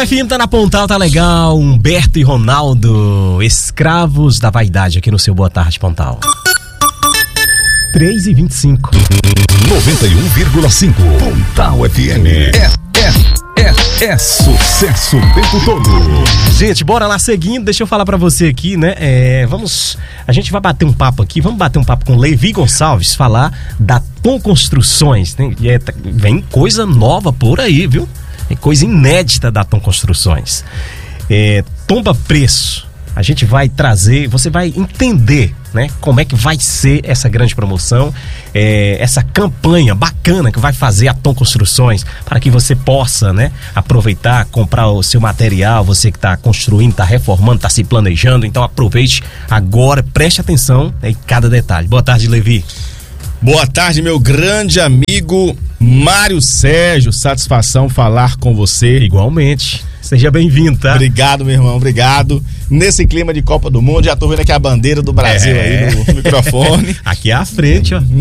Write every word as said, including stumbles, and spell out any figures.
F M tá na Pontal, tá legal. Humberto e Ronaldo, escravos da vaidade, aqui no seu Boa Tarde Pontal. três e vinte e cinco. noventa e um vírgula cinco. Pontal F M. É, é, é, é sucesso o tempo todo. Gente, bora lá, seguindo, deixa eu falar pra você aqui, né? É, vamos, a gente vai bater um papo aqui, vamos bater um papo com Levi Gonçalves, falar da Tom Construções, né? E é, vem coisa nova por aí, viu? É coisa inédita da Tom Construções. É, tomba preço. A gente vai trazer, você vai entender, né, como é que vai ser essa grande promoção, é, essa campanha bacana que vai fazer a Tom Construções, para que você possa, né, aproveitar, comprar o seu material, você que está construindo, está reformando, está se planejando. Então aproveite agora, preste atenção, né, em cada detalhe. Boa tarde, Levi. Boa tarde, meu grande amigo Mário Sérgio, satisfação falar com você. Igualmente. Seja bem-vindo, tá? Obrigado, meu irmão, obrigado. Nesse clima de Copa do Mundo, já tô vendo aqui a bandeira do Brasil é. aí no microfone. Aqui à frente, ó.